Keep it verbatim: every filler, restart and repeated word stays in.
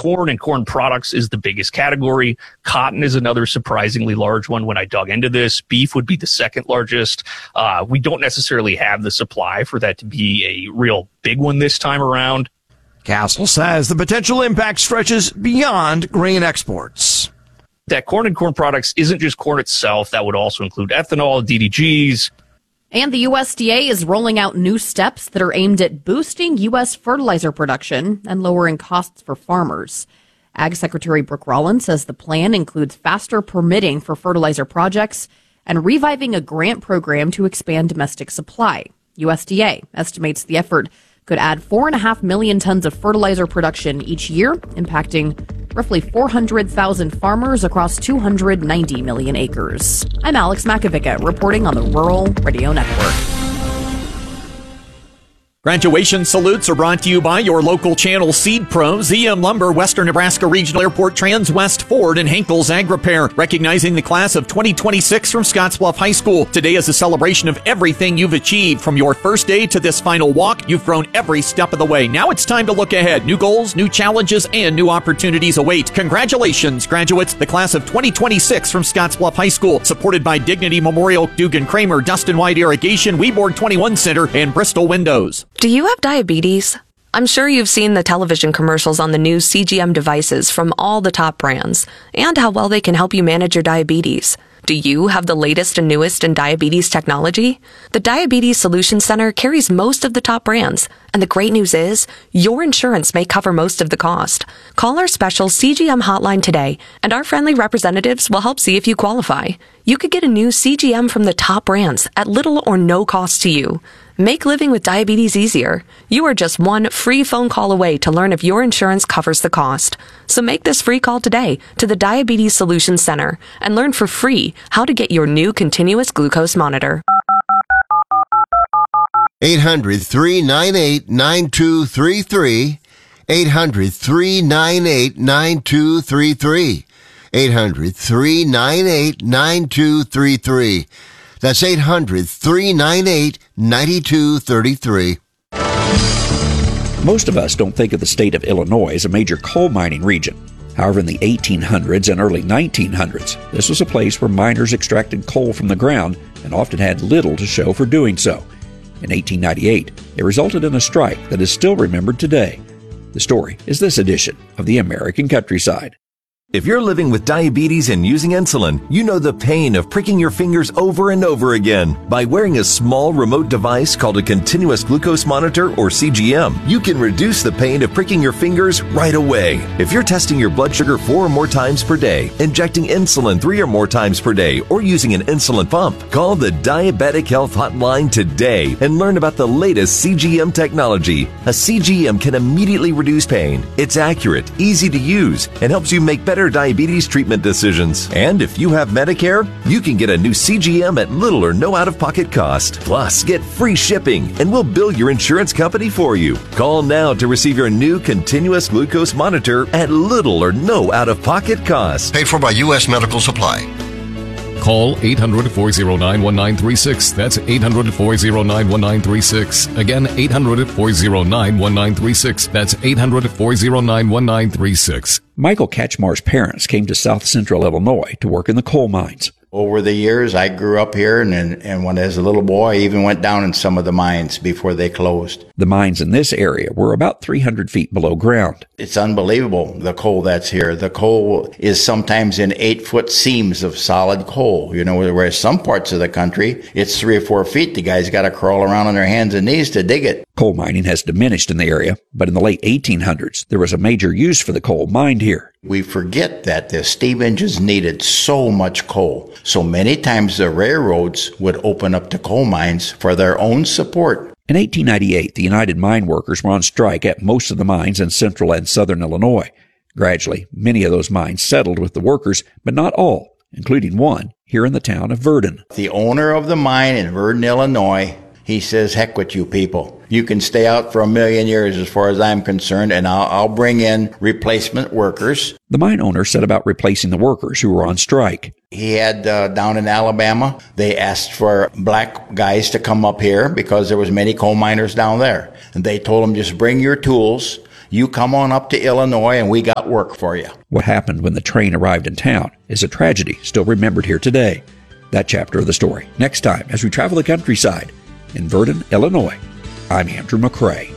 corn and corn products is the biggest category. Cotton is another surprisingly large one when I dug into this. Beef would be the second largest. Uh, we don't necessarily have the supply for that to be a real big one this time around. Castle says the potential impact stretches beyond grain exports. That corn and corn products isn't just corn itself. That would also include ethanol, D D Gs. And the U S D A is rolling out new steps that are aimed at boosting U S fertilizer production and lowering costs for farmers. Ag Secretary Brooke Rollins says the plan includes faster permitting for fertilizer projects and reviving a grant program to expand domestic supply. U S D A estimates the effort could add four and a half million tons of fertilizer production each year, impacting roughly four hundred thousand farmers across two hundred ninety million acres. I'm Alex Makovica, reporting on the Rural Radio Network. Graduation salutes are brought to you by your local Channel Seed Pro, Z M Lumber, Western Nebraska Regional Airport, Transwest Ford, and Henkel's Ag Repair. Recognizing the class of twenty twenty-six from Scottsbluff High School. Today is a celebration of everything you've achieved. From your first day to this final walk, you've grown every step of the way. Now it's time to look ahead. New goals, new challenges, and new opportunities await. Congratulations, graduates. The class of twenty twenty-six from Scottsbluff High School, supported by Dignity Memorial, Dugan Kramer, Dustin White Irrigation, Weborg twenty-one Center, and Bristol Windows. Do you have diabetes? I'm sure you've seen the television commercials on the new C G M devices from all the top brands and how well they can help you manage your diabetes. Do you have the latest and newest in diabetes technology? The Diabetes Solutions Center carries most of the top brands, and the great news is your insurance may cover most of the cost. Call our special C G M hotline today, and our friendly representatives will help see if you qualify. You could get a new C G M from the top brands at little or no cost to you. Make living with diabetes easier. You are just one free phone call away to learn if your insurance covers the cost. So make this free call today to the Diabetes Solutions Center and learn for free how to get your new continuous glucose monitor. eight hundred, three nine eight, nine two three three. eight hundred, three nine eight, nine two three three. eight hundred, three nine eight, nine two three three. That's eight hundred, three nine eight, nine two three three. Most of us don't think of the state of Illinois as a major coal mining region. However, in the eighteen hundreds and early nineteen hundreds, this was a place where miners extracted coal from the ground and often had little to show for doing so. In eighteen ninety-eight, it resulted in a strike that is still remembered today. The story is this edition of the American Countryside. If you're living with diabetes and using insulin, you know the pain of pricking your fingers over and over again. By wearing a small remote device called a continuous glucose monitor or C G M, you can reduce the pain of pricking your fingers right away. If you're testing your blood sugar four or more times per day, injecting insulin three or more times per day, or using an insulin pump, call the Diabetic Health Hotline today and learn about the latest C G M technology. A C G M can immediately reduce pain. It's accurate, easy to use, and helps you make better diabetes treatment decisions. And if you have Medicare, you can get a new C G M at little or no out-of-pocket cost. Plus, get free shipping, and we'll bill your insurance company for you. Call now to receive your new continuous glucose monitor at little or no out-of-pocket cost. Paid for by U S Medical Supply. Call eight hundred, four oh nine, one nine three six. That's eight hundred, four oh nine, one nine three six. Again, eight hundred, four oh nine, one nine three six. That's eight hundred, four oh nine, one nine three six. Michael Katchmar's parents came to South Central Illinois to work in the coal mines. Over the years, I grew up here, and, and when as a little boy, I even went down in some of the mines before they closed. The mines in this area were about three hundred feet below ground. It's unbelievable, the coal that's here. The coal is sometimes in eight-foot seams of solid coal, you know, whereas some parts of the country, it's three or four feet. The guys got to crawl around on their hands and knees to dig it. Coal mining has diminished in the area, but in the late eighteen hundreds, there was a major use for the coal mined here. We forget that the steam engines needed so much coal. So many times the railroads would open up the coal mines for their own support. In eighteen ninety-eight, the United Mine Workers were on strike at most of the mines in central and southern Illinois. Gradually, many of those mines settled with the workers, but not all, including one here in the town of Verdon. The owner of the mine in Verdon, Illinois, he says, heck with you people. You can stay out for a million years as far as I'm concerned, and I'll, I'll bring in replacement workers. The mine owner set about replacing the workers who were on strike. He had uh, down in Alabama, they asked for black guys to come up here because there was many coal miners down there. And they told them, just bring your tools. You come on up to Illinois and we got work for you. What happened when the train arrived in town is a tragedy still remembered here today. That chapter of the story next time as we travel the countryside in Verdon, Illinois. I'm Andrew McCrae.